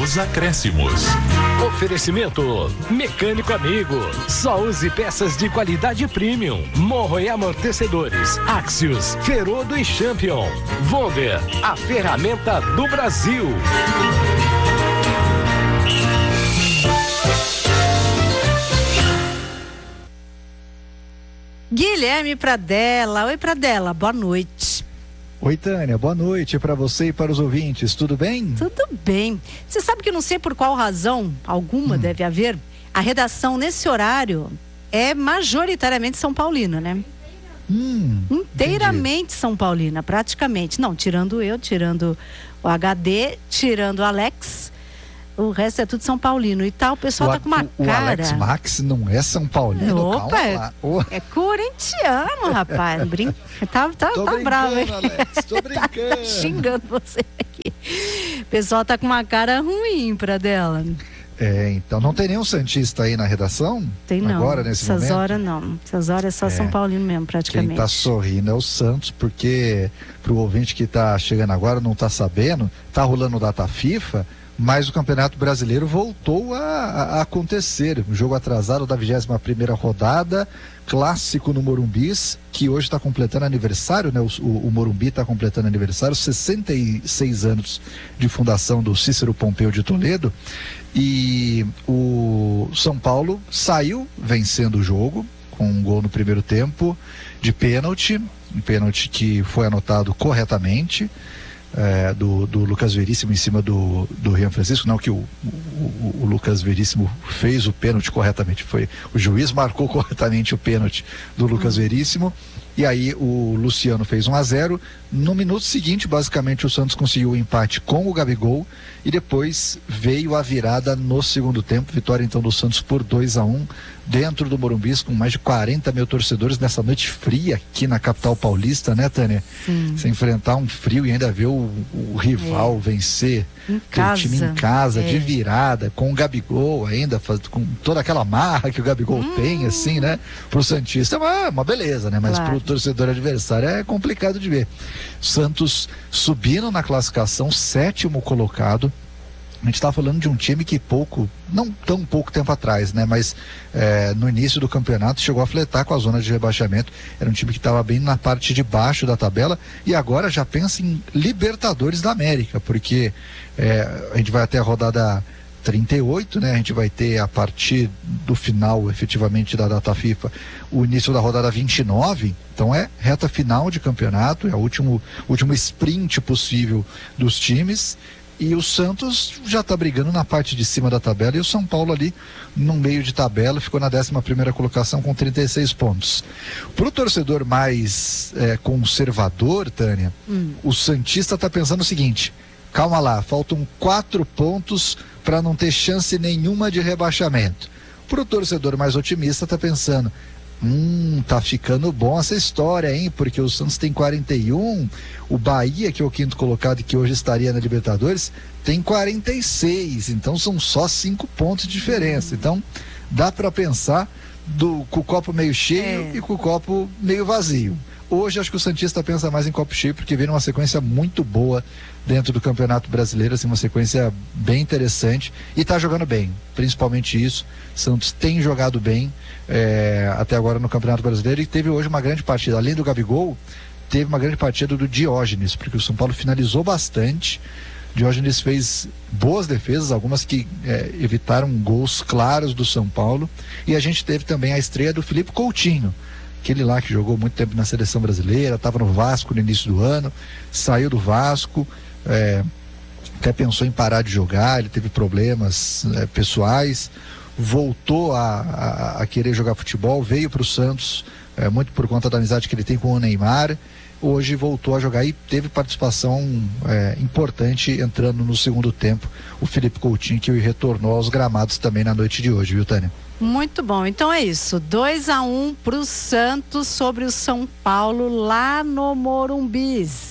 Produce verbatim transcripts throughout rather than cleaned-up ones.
nos acréscimos. Oferecimento Mecânico Amigo. Só use peças de qualidade premium. Morro e amortecedores. Axios, Ferodo e Champion. Vonder, a ferramenta do Brasil. Guilherme Pradella. Oi, Pradella, boa noite. Oi, Tânia, boa noite para você e para os ouvintes, tudo bem? Tudo bem. Você sabe que eu não sei por qual razão, alguma hum. deve haver, a redação nesse horário é majoritariamente São Paulina, né? Hum, Inteiramente entendi. São Paulina, praticamente. Não, tirando eu, tirando o H D, tirando o Alex, o resto é tudo São Paulino. E tal, o pessoal o, tá com uma o cara... O Alex Max não é São Paulino, Opa, calma lá. Oh. É corintiano, rapaz. Brin... Tá, tá, tô tá bravo, hein? Alex, tô brincando. Tá xingando você aqui. O pessoal tá com uma cara ruim pra dela. É, então não tem nenhum santista aí na redação? Tem não. Agora, nesse Essas momento? horas não. Essas horas é só é. São Paulino mesmo, praticamente. Quem tá sorrindo é o Santos, porque pro ouvinte que tá chegando agora, não tá sabendo, tá rolando o Data FIFA, mas o Campeonato Brasileiro voltou a, a acontecer. Um jogo atrasado da vigésima primeira rodada, clássico no Morumbis, que hoje está completando aniversário, né? O, o, o Morumbi está completando aniversário, sessenta e seis anos de fundação do Cícero Pompeu de Toledo. E o São Paulo saiu vencendo o jogo, com um gol no primeiro tempo, de pênalti, um pênalti que foi anotado corretamente. É, do, do Lucas Veríssimo em cima do, do Rian Francisco, não que o, o, o Lucas Veríssimo fez o pênalti corretamente, foi o juiz marcou corretamente o pênalti do Lucas uhum. Veríssimo, e aí o Luciano fez um a zero. No minuto seguinte, basicamente, o Santos conseguiu o empate com o Gabigol e depois veio a virada no segundo tempo. Vitória então do Santos por dois a um dentro do Morumbi, com mais de quarenta mil torcedores nessa noite fria aqui na capital paulista, né, Tânia? Sim. Se enfrentar um frio e ainda ver o, o rival é. vencer o time em casa, é. de virada, com o Gabigol ainda, faz, com toda aquela marra que o Gabigol hum. tem, assim, né? Pro Santista é uma, uma beleza, né? Mas claro. Pro torcedor adversário é complicado de ver. Santos subindo na classificação, sétimo colocado. A gente está falando de um time que pouco, não tão pouco tempo atrás, né? Mas é, no início do campeonato chegou a fletar com a zona de rebaixamento. Era um time que estava bem na parte de baixo da tabela e agora já pensa em Libertadores da América, porque é, a gente vai até a rodada trinta e oito, né? A gente vai ter a partir do final, efetivamente, da data FIFA, o início da rodada vinte e nove. Então é reta final de campeonato, é o último, último sprint possível dos times. E o Santos já está brigando na parte de cima da tabela e o São Paulo ali no meio de tabela ficou na décima primeira colocação com trinta e seis pontos. Para o torcedor mais é, conservador, Tânia, hum. o santista está pensando o seguinte: calma lá, faltam quatro pontos para não ter chance nenhuma de rebaixamento. Para o torcedor mais otimista está pensando: Hum, tá ficando bom essa história, hein? Porque o Santos tem quarenta e um, o Bahia, que é o quinto colocado e que hoje estaria na Libertadores, tem quarenta e seis, então são só cinco pontos de diferença. Então dá para pensar do, com o copo meio cheio é. e com o copo meio vazio. Hoje acho que o santista pensa mais em copo cheio, porque vem uma sequência muito boa dentro do Campeonato Brasileiro, assim, uma sequência bem interessante e tá jogando bem, principalmente isso. Santos tem jogado bem é, até agora no Campeonato Brasileiro e teve hoje uma grande partida, além do Gabigol, teve uma grande partida do Diógenes, porque o São Paulo finalizou bastante. Diógenes fez boas defesas, algumas que é, evitaram gols claros do São Paulo, e a gente teve também a estreia do Felipe Coutinho, aquele lá que jogou muito tempo na seleção brasileira, estava no Vasco no início do ano, saiu do Vasco, é, até pensou em parar de jogar, ele teve problemas é, pessoais, voltou a, a, a querer jogar futebol, veio para o Santos, é, muito por conta da amizade que ele tem com o Neymar, hoje voltou a jogar e teve participação é, importante entrando no segundo tempo, o Felipe Coutinho, que retornou aos gramados também na noite de hoje, viu, Tânia? Muito bom, então é isso, dois a um pro Santos sobre o São Paulo lá no Morumbis,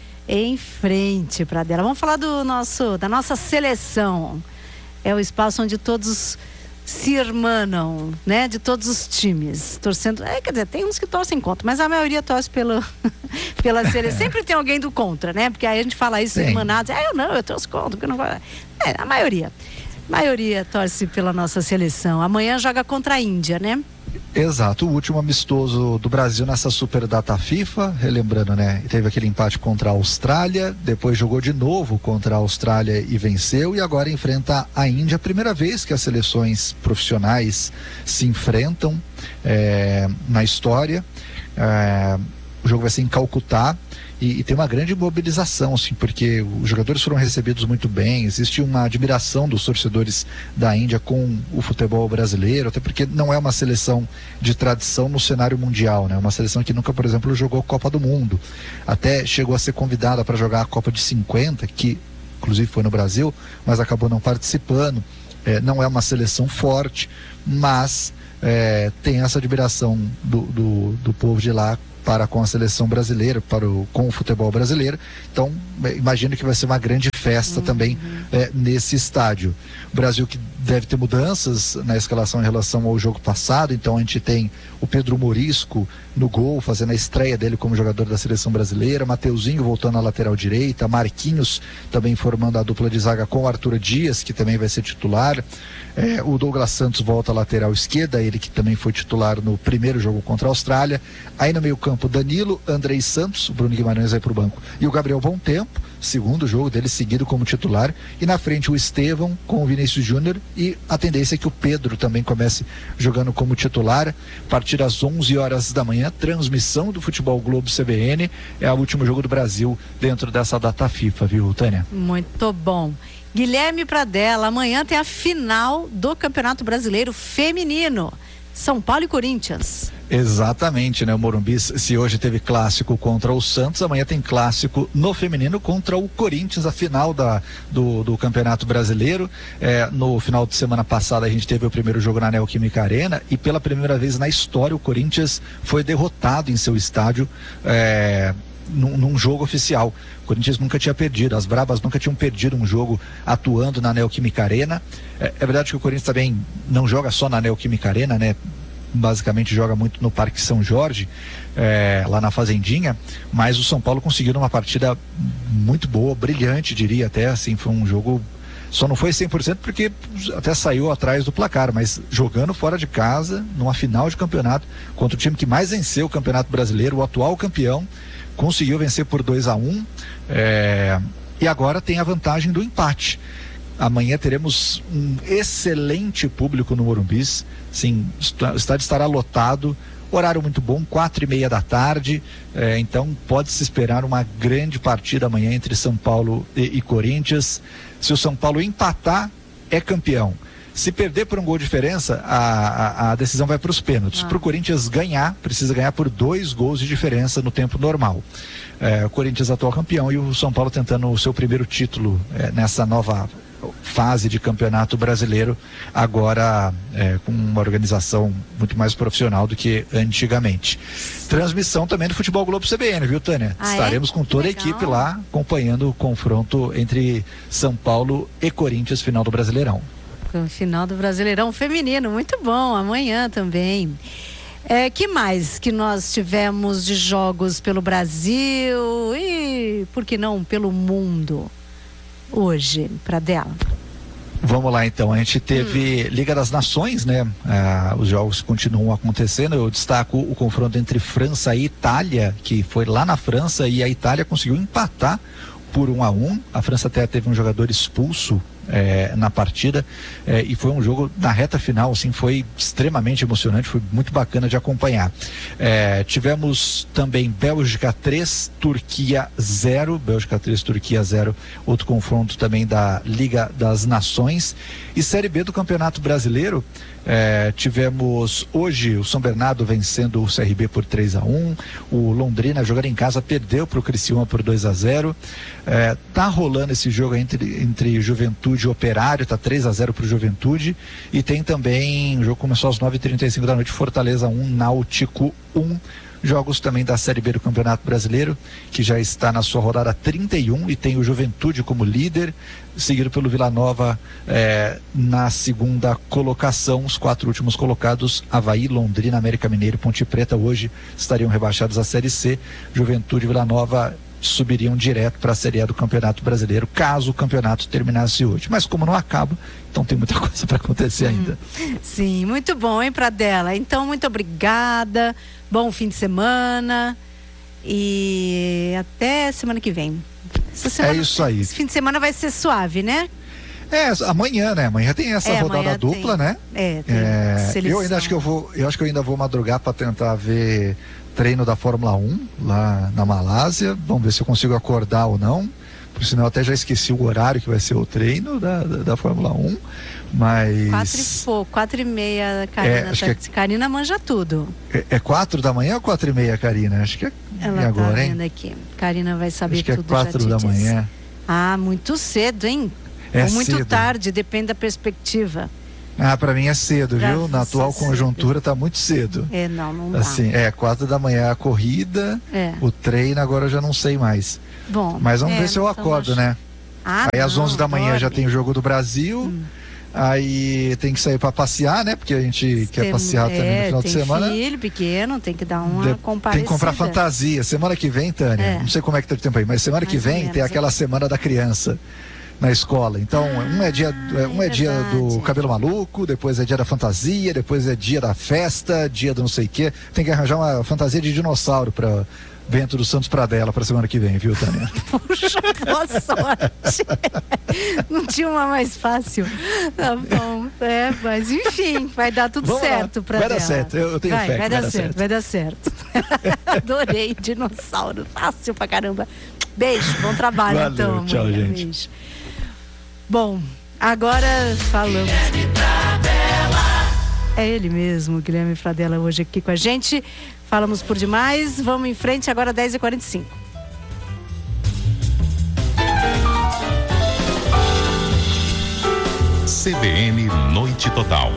em frente para dela. Vamos falar do nosso, da nossa seleção, é o espaço onde todos se irmanam, né? De todos os times, torcendo. É, quer dizer, tem uns que torcem contra, mas a maioria torce pelo, pela seleção. Sempre tem alguém do contra, né? Porque aí a gente fala isso, irmanados. É, eu não, eu torço contra, porque não vai. É, a maioria. A maioria torce pela nossa seleção. Amanhã joga contra a Índia, né? Exato, o último amistoso do Brasil nessa super data FIFA, relembrando, né, teve aquele empate contra a Austrália, depois jogou de novo contra a Austrália e venceu, e agora enfrenta a Índia, a primeira vez que as seleções profissionais se enfrentam é, na história. É, o jogo vai ser em Calcutá. E, e tem uma grande mobilização, assim, porque os jogadores foram recebidos muito bem, existe uma admiração dos torcedores da Índia com o futebol brasileiro, até porque não é uma seleção de tradição no cenário mundial, né? Uma seleção que nunca, por exemplo, jogou Copa do Mundo, até chegou a ser convidada para jogar a Copa de cinquenta, que inclusive foi no Brasil, mas acabou não participando. É, não é uma seleção forte, mas é, tem essa admiração do, do, do povo de lá para com a seleção brasileira, para o, com o futebol brasileiro. Então, imagino que vai ser uma grande festa uhum. também é, nesse estádio. O Brasil que deve ter mudanças na escalação em relação ao jogo passado, então a gente tem o Pedro Morisco no gol, fazendo a estreia dele como jogador da seleção brasileira, Mateuzinho voltando à lateral direita, Marquinhos também formando a dupla de zaga com o Arthur Dias, que também vai ser titular, é, o Douglas Santos volta à lateral esquerda, ele que também foi titular no primeiro jogo contra a Austrália. Aí no meio campo Danilo, Andrei Santos, o Bruno Guimarães vai para o banco, e o Gabriel Bom Tempo, segundo jogo dele seguido como titular, e na frente o Estevão com o Vinícius Júnior, e a tendência é que o Pedro também comece jogando como titular. A partir das onze horas da manhã, transmissão do Futebol Globo C B N, é o último jogo do Brasil dentro dessa data FIFA, viu, Tânia? Muito bom. Guilherme Pradella, amanhã tem a final do Campeonato Brasileiro Feminino, São Paulo e Corinthians. Exatamente, né? O Morumbi, se hoje teve clássico contra o Santos, amanhã tem clássico no feminino contra o Corinthians, a final da, do, do Campeonato Brasileiro. É, no final de semana passada a gente teve o primeiro jogo na Neoquímica Arena e pela primeira vez na história o Corinthians foi derrotado em seu estádio é, num, num jogo oficial. O Corinthians nunca tinha perdido, as Brabas nunca tinham perdido um jogo atuando na Neoquímica Arena. É, é verdade que o Corinthians também não joga só na Neoquímica Arena, né? Basicamente joga muito no Parque São Jorge, é, lá na Fazendinha, mas o São Paulo conseguiu uma partida muito boa, brilhante, diria até, assim, foi um jogo, só não foi cem por cento porque até saiu atrás do placar, mas jogando fora de casa, numa final de campeonato, contra o time que mais venceu o Campeonato Brasileiro, o atual campeão, conseguiu vencer por dois a um, é, e agora tem a vantagem do empate. Amanhã teremos um excelente público no Morumbi. Sim, o estádio estará lotado, horário muito bom, quatro e meia da tarde, é, então pode-se esperar uma grande partida amanhã entre São Paulo e, e Corinthians. Se o São Paulo empatar, é campeão. Se perder por um gol de diferença, a, a, a decisão vai para os pênaltis. Ah. Para o Corinthians ganhar, precisa ganhar por dois gols de diferença no tempo normal. É, o Corinthians atual campeão e o São Paulo tentando o seu primeiro título é, nessa nova fase de campeonato brasileiro, agora é, com uma organização muito mais profissional do que antigamente. Transmissão também do Futebol Globo C B N, viu, Tânia? Ah, Estaremos é? com toda Legal. a equipe lá acompanhando o confronto entre São Paulo e Corinthians, final do Brasileirão. Final do Brasileirão Feminino, muito bom, amanhã também. É, que mais que nós tivemos de jogos pelo Brasil e, por que não, pelo mundo hoje, Pradella? Vamos lá então, a gente teve hum. Liga das Nações, né? Ah, os jogos continuam acontecendo. Eu destaco o confronto entre França e Itália, que foi lá na França e a Itália conseguiu empatar por um a um. A França até teve um jogador expulso É, na partida é, e foi um jogo na reta final, assim, foi extremamente emocionante, foi muito bacana de acompanhar. É, tivemos também Bélgica três, Turquia zero, Bélgica três, Turquia zero, outro confronto também da Liga das Nações. E Série B do Campeonato Brasileiro, é, tivemos hoje o São Bernardo vencendo o C R B por três a um, o Londrina jogando em casa perdeu para o Criciúma por dois a zero. É, tá rolando esse jogo entre, entre Juventude Juventude Operário, está três a zero para o Juventude. E tem também, o jogo começou às nove e trinta e cinco da noite, Fortaleza um, Náutico um. Jogos também da Série B do Campeonato Brasileiro, que já está na sua rodada trinta e um e tem o Juventude como líder, seguido pelo Vila Nova eh, na segunda colocação. Os quatro últimos colocados, Avaí, Londrina, América Mineiro e Ponte Preta, hoje estariam rebaixados à Série C. Juventude e Vila Nova subiriam direto para a Série A do Campeonato Brasileiro, caso o campeonato terminasse hoje. Mas como não acaba, então tem muita coisa para acontecer ainda. Hum, sim, muito bom, hein, Pradella? Então, muito obrigada, bom fim de semana e até semana que vem. Essa semana, é isso aí. Esse fim de semana vai ser suave, né? É, amanhã, né? Amanhã tem essa é, rodada dupla, tem, né? É, tem é, seleção. Eu ainda acho que eu vou, eu acho que eu ainda vou madrugar para tentar ver treino da Fórmula um lá na Malásia. Vamos ver se eu consigo acordar ou não. Por sinal, eu até já esqueci o horário que vai ser o treino da, da, da Fórmula um. Mas. Quatro e pouco, quatro e meia, Karina. É, acho tá, que é... Karina manja tudo. É, é quatro da manhã ou quatro e meia, Karina? Acho que é. Ela e agora, tá vendo hein? aqui. Karina vai saber acho que tudo. É quatro da manhã. Ah, muito cedo, hein? É Ou muito cedo. tarde, depende da perspectiva. Ah, pra mim é cedo, pra viu? Na atual cedo. conjuntura tá muito cedo. É, não, não dá. Assim, é, quatro da manhã a corrida, é. o treino agora eu já não sei mais. Bom. Mas vamos é, ver se eu acordo, acho... né? Ah, aí não, às onze da manhã dorme. já tem o Jogo do Brasil. Hum. Aí tem que sair para passear, né? Porque a gente tem, quer passear é, também no final de semana. Tem filho pequeno, tem que dar uma de, comparecida. Tem que comprar fantasia. Semana que vem, Tânia, é. não sei como é que tá o tempo aí, mas semana Mais que vem tem aquela é. semana da criança na escola. Então, ah, um é dia, um é, é dia do cabelo maluco, depois é dia da fantasia, depois é dia da festa, dia do não sei o quê. Tem que arranjar uma fantasia de dinossauro para Bento dos Santos Pradella para semana que vem, viu, Tânia? Puxa, boa sorte. Não tinha uma mais fácil. Tá bom. É, mas enfim, vai dar tudo Vamos certo para Vai dar certo, eu, eu tenho vai, fé. Vai, vai dar, dar certo, certo, vai dar certo. Adorei, dinossauro. Fácil pra caramba. Beijo, bom trabalho. Valeu, então. Tchau, amanhã. gente. Beijo. Bom, agora falamos. É ele mesmo, Guilherme Pradella, hoje aqui com a gente. Falamos por demais, vamos em frente agora, dez e quarenta e cinco. C B N Noite Total.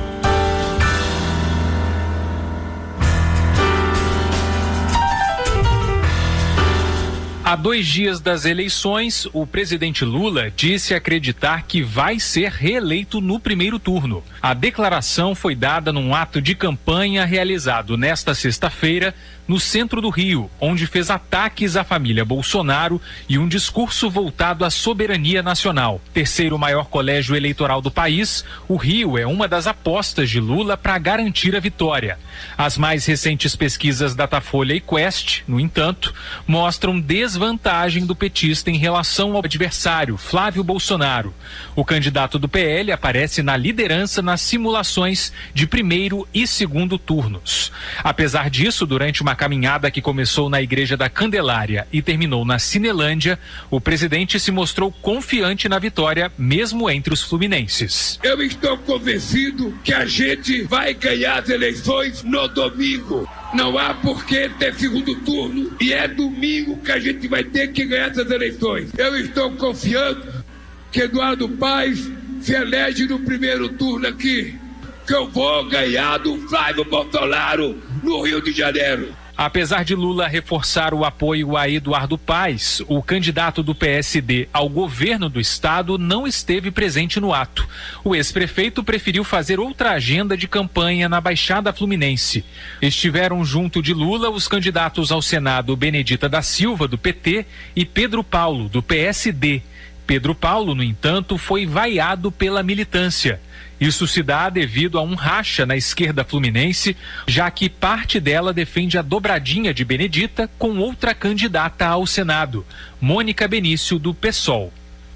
Há dois dias das eleições, o presidente Lula disse acreditar que vai ser reeleito no primeiro turno. A declaração foi dada num ato de campanha realizado nesta sexta-feira no centro do Rio, onde fez ataques à família Bolsonaro e um discurso voltado à soberania nacional. Terceiro maior colégio eleitoral do país, o Rio é uma das apostas de Lula para garantir a vitória. As mais recentes pesquisas Datafolha e Quest, no entanto, mostram desvantagem do petista em relação ao adversário, Flávio Bolsonaro. O candidato do P L aparece na liderança nas simulações de primeiro e segundo turnos. Apesar disso, durante uma caminhada que começou na Igreja da Candelária e terminou na Cinelândia, o presidente se mostrou confiante na vitória, mesmo entre os fluminenses. Eu estou convencido que a gente vai ganhar as eleições no domingo. Não há por que ter segundo turno e é domingo que a gente vai ter que ganhar essas eleições. Eu estou confiando que Eduardo Paes se elege no primeiro turno aqui, que eu vou ganhar do Flávio Bolsonaro no Rio de Janeiro. Apesar de Lula reforçar o apoio a Eduardo Paes, o candidato do P S D ao governo do estado não esteve presente no ato. O ex-prefeito preferiu fazer outra agenda de campanha na Baixada Fluminense. Estiveram junto de Lula os candidatos ao Senado Benedita da Silva, do P T, e Pedro Paulo, do P S D. Pedro Paulo, no entanto, foi vaiado pela militância. Isso se dá devido a um racha na esquerda fluminense, já que parte dela defende a dobradinha de Benedita com outra candidata ao Senado, Mônica Benício, do PSOL.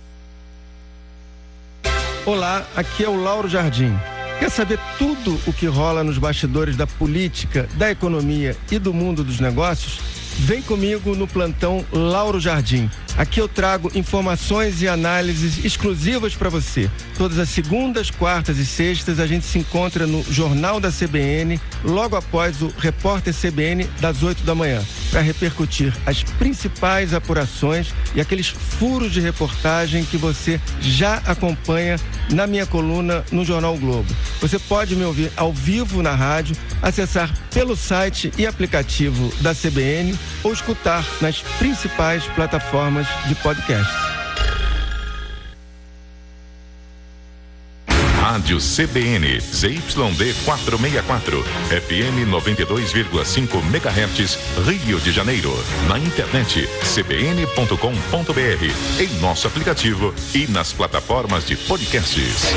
Olá, aqui é o Lauro Jardim. Quer saber tudo o que rola nos bastidores da política, da economia e do mundo dos negócios? vem comigo no plantão Lauro Jardim. Aqui eu trago informações e análises exclusivas para você. Todas as segundas, quartas e sextas a gente se encontra no Jornal da C B N, logo após o Repórter C B N, das oito da manhã, para repercutir as principais apurações e aqueles furos de reportagem que você já acompanha na minha coluna no Jornal Globo. Você pode me ouvir ao vivo na rádio, acessar pelo site e aplicativo da C B N ou escutar nas principais plataformas de podcast. Rádio C B N, Z Y D quatrocentos e sessenta e quatro, F M noventa e dois vírgula cinco megahertz, Rio de Janeiro. Na internet, c b n ponto com ponto b r, em nosso aplicativo e nas plataformas de podcasts.